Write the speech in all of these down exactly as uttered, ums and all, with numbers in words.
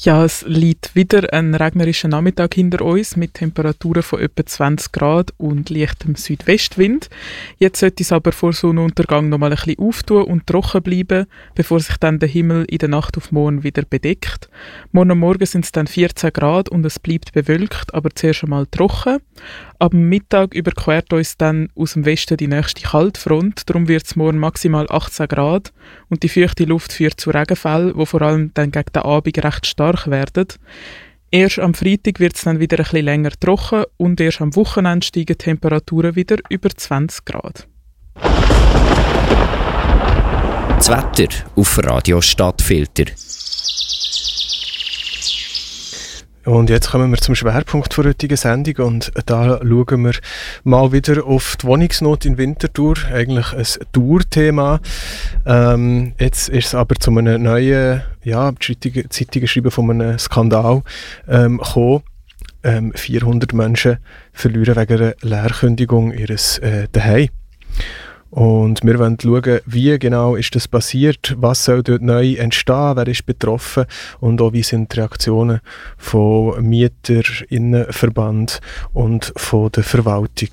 Ja, es liegt wieder ein regnerischer Nachmittag hinter uns mit Temperaturen von etwa zwanzig Grad und leichtem Südwestwind. Jetzt sollte es aber vor Sonnenuntergang noch mal ein bisschen auftun und trocken bleiben, bevor sich dann der Himmel in der Nacht auf morgen wieder bedeckt. Morgen Morgen sind es dann vierzehn Grad und es bleibt bewölkt, aber zuerst einmal trocken. Ab Mittag überquert uns dann aus dem Westen die nächste Kaltfront, darum wird es morgen maximal achtzehn Grad und die feuchte Luft führt zu Regenfällen, die vor allem dann gegen den Abend recht stark werden. Erst am Freitag wird es dann wieder ein bisschen länger trocken und erst am Wochenende steigen die Temperaturen wieder über zwanzig Grad. Das Wetter auf Radio Stadtfilter. Und jetzt kommen wir zum Schwerpunkt der heutigen Sendung und da schauen wir mal wieder auf die Wohnungsnot in Winterthur, eigentlich ein Tourthema. Ähm, jetzt ist es aber zu einem neuen, ja, die Zeitungen schreiben von einem Skandal ähm, gekommen. Ähm, vierhundert Menschen verlieren wegen einer Leerkündigung ihres äh, Zuhause. Und wir wollen schauen, wie genau ist das passiert, was soll dort neu entstehen, wer ist betroffen und auch wie sind die Reaktionen von Mieterinnenverband und von der Verwaltung.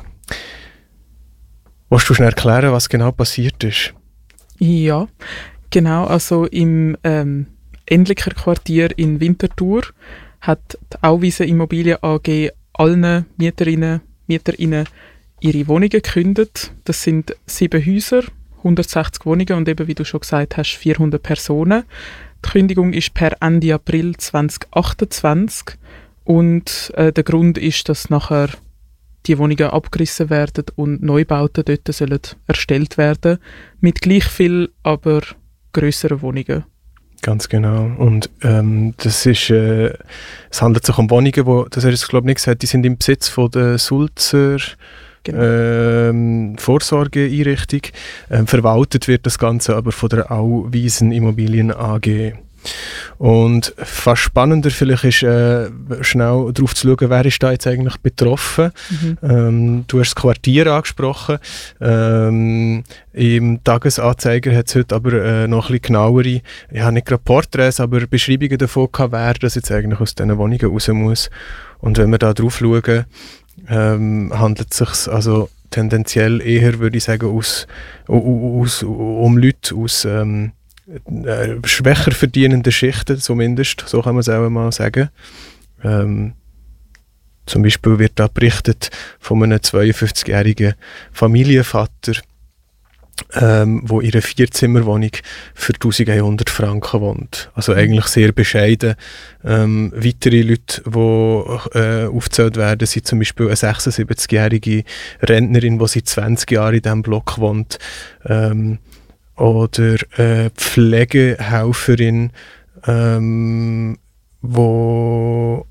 Willst du schnell erklären, was genau passiert ist? Ja, genau. Also im ähm, Endlicher Quartier in Winterthur hat die Auwiesen Immobilien A G allen Mieterinnen, Mieterinnen ihre Wohnungen gekündigt. Das sind sieben Häuser, hundertsechzig Wohnungen und eben, wie du schon gesagt hast, vierhundert Personen. Die Kündigung ist per Ende April zwanzig achtundzwanzig und äh, der Grund ist, dass nachher die Wohnungen abgerissen werden und Neubauten dort sollen erstellt werden, mit gleich viel, aber grösseren Wohnungen. Ganz genau. Und ähm, das ist, äh, es handelt sich um Wohnungen, wo, das hast du jetzt, glaube ich, nicht gesagt, die sind im Besitz von der Sulzer Genau. Ähm, Vorsorgeeinrichtung. Ähm, verwaltet wird das Ganze aber von der Auwiesen Immobilien A G. Und fast spannender vielleicht ist, äh, schnell darauf zu schauen, wer ist da jetzt eigentlich betroffen. Mhm. Ähm, du hast das Quartier angesprochen. Ähm, Im Tagesanzeiger hat es heute aber äh, noch ein bisschen genauere, ja nicht gerade Porträts, aber Beschreibungen davon gehabt, wer das jetzt eigentlich aus diesen Wohnungen raus muss. Und wenn wir da drauf schauen, Ähm, handelt es sich also tendenziell eher, würde ich sagen, aus, aus, um Leute aus ähm, äh, schwächer verdienenden Schichten, zumindest, so kann man es auch mal sagen. Ähm, zum Beispiel wird da berichtet von einem zweiundfünfzigjährigen Familienvater, ähm, wo in einer Vierzimmerwohnung für eintausendeinhundert Franken wohnt. Also eigentlich sehr bescheiden. Ähm, weitere Leute, die äh, aufgezählt werden, sind zum Beispiel eine sechsundsiebzigjährige Rentnerin, die seit zwanzig Jahren in diesem Block wohnt. Ähm, oder eine Pflegehelferin, ähm, wo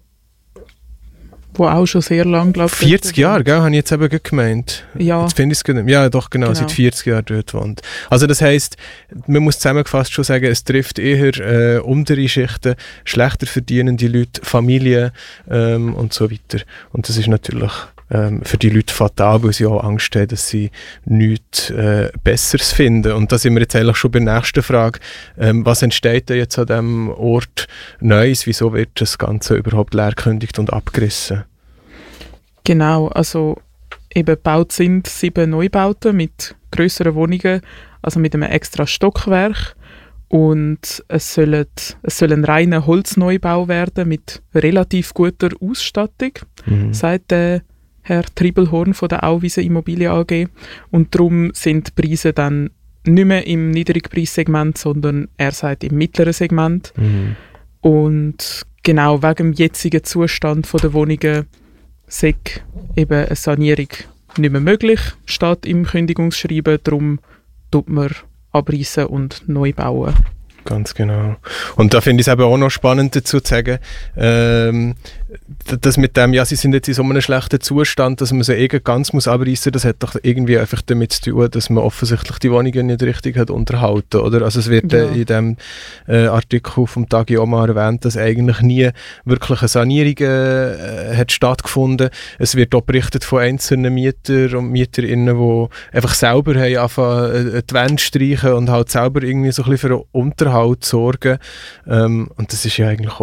Wo auch schon sehr lang, glaube ich. vierzig Jahre, gell, habe ich jetzt eben gemeint. Ja. Jetzt finde ich es nicht. Ja, doch, genau, genau, seit vierzig Jahren dort wohnt. Also das heisst, man muss zusammengefasst schon sagen, es trifft eher äh, untere Schichten, schlechter verdienende Leute, Familien ähm, und so weiter. Und das ist natürlich ähm, für die Leute fatal, weil sie auch Angst haben, dass sie nichts äh, Besseres finden. Und da sind wir jetzt eigentlich schon bei der nächsten Frage. Ähm, was entsteht denn jetzt an diesem Ort Neues? Wieso wird das Ganze überhaupt leerkündigt und abgerissen? Genau, also eben gebaut sind sieben Neubauten mit grösseren Wohnungen, also mit einem extra Stockwerk. Und es soll, es soll ein reiner Holzneubau werden mit relativ guter Ausstattung, mhm. sagt der Herr Triebelhorn von der Auwiesen Immobilien A G. Und darum sind die Preise dann nicht mehr im Niedrigpreissegment, sondern er sagt im mittleren Segment. Mhm. Und genau wegen dem jetzigen Zustand der Wohnungen sei eben eine Sanierung nicht mehr möglich, steht im Kündigungsschreiben. Darum tut man abreißen und neu bauen. Ganz genau. Und da finde ich es eben auch noch spannend dazu zu sagen, ähm, das mit dem, ja, sie sind jetzt in so einem schlechten Zustand, dass man sie irgendwie ganz muss abreißen, das hat doch irgendwie einfach damit zu tun, dass man offensichtlich die Wohnungen nicht richtig hat unterhalten, oder? Also es wird ja. äh, in dem äh, Artikel vom Tagi auch mal erwähnt, dass eigentlich nie wirklich eine Sanierung äh, hat stattgefunden. Es wird auch berichtet von einzelnen Mietern und Mieterinnen, die einfach selber haben angefangen, äh, die Wände streichen und halt selber irgendwie so ein bisschen für einen Unterhalt sorgen. Ähm, und das ist ja eigentlich auch